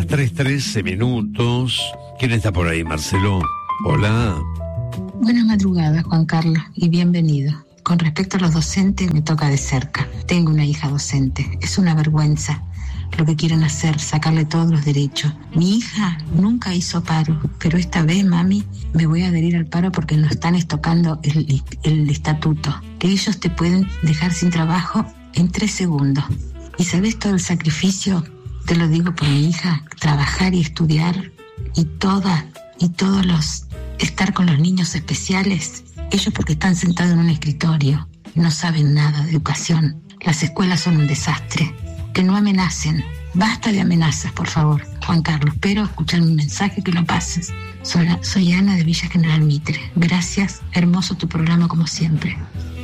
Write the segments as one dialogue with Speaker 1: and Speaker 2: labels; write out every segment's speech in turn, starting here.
Speaker 1: las 3:13. ¿Quién está por ahí, Marcelo? Hola.
Speaker 2: Buenas madrugadas, Juan Carlos, y bienvenido. Con respecto a los docentes, me toca de cerca. Tengo una hija docente. Es una vergüenza lo que quieren hacer, sacarle todos los derechos. Mi hija nunca hizo paro, pero esta vez, mami, me voy a adherir al paro porque nos están estocando el estatuto. Que ellos te pueden dejar sin trabajo en 3 segundos. ¿Y sabes todo el sacrificio? Te lo digo por mi hija, trabajar y estudiar y todos los estar con los niños especiales. Ellos porque están sentados en un escritorio, no saben nada de educación. Las escuelas son un desastre. Que no amenacen. Basta de amenazas, por favor, Juan Carlos. Espero escuchar mi mensaje, que lo pases. Soy Ana de Villa General Mitre. Gracias, hermoso tu programa como siempre.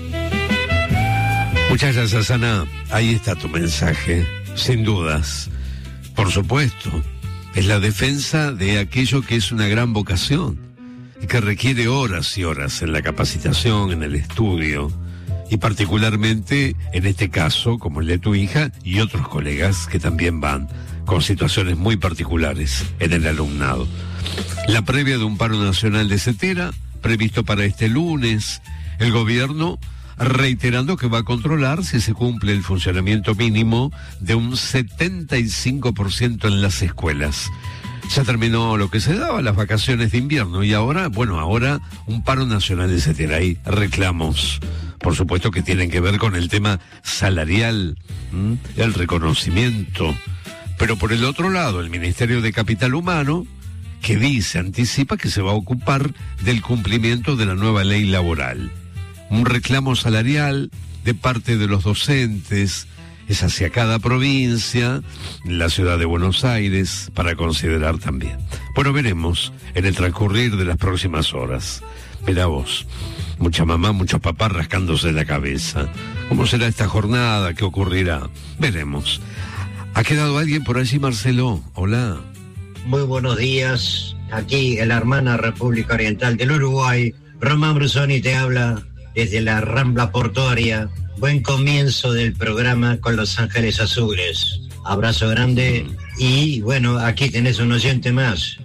Speaker 1: Muchas gracias, Ana. Ahí está tu mensaje, sin dudas. Por supuesto, es la defensa de aquello que es una gran vocación y que requiere horas y horas en la capacitación, en el estudio, y particularmente en este caso, como el de tu hija y otros colegas que también van con situaciones muy particulares en el alumnado. La previa de un paro nacional de Cetera, previsto para este lunes, el gobierno reiterando que va a controlar si se cumple el funcionamiento mínimo de un 75% en las escuelas. Ya terminó lo que se daba, las vacaciones de invierno, y ahora un paro nacional de Cetera. Hay reclamos, por supuesto, que tienen que ver con el tema salarial, el reconocimiento. Pero por el otro lado, el Ministerio de Capital Humano, que anticipa que se va a ocupar del cumplimiento de la nueva ley laboral. Un reclamo salarial de parte de los docentes es hacia cada provincia, la ciudad de Buenos Aires, para considerar también. Bueno, veremos en el transcurrir de las próximas horas. Mirá vos, mucha mamá, muchos papás rascándose la cabeza. ¿Cómo será esta jornada? ¿Qué ocurrirá? Veremos. ¿Ha quedado alguien por allí, Marcelo? Hola.
Speaker 3: Muy buenos días. Aquí en la hermana República Oriental del Uruguay, Román Brusoni te habla desde la Rambla Portuaria. Buen comienzo del programa con Los Ángeles Azules. Abrazo grande y bueno, aquí tenés un oyente más.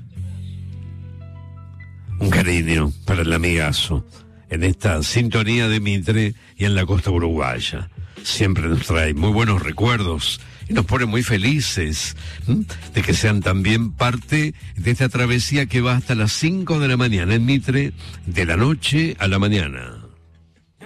Speaker 1: Un cariño para el amigazo en esta sintonía de Mitre y en la costa uruguaya. Siempre nos trae muy buenos recuerdos y nos pone muy felices de que sean también parte de esta travesía que va hasta las 5 de la mañana en Mitre, de la noche a la mañana.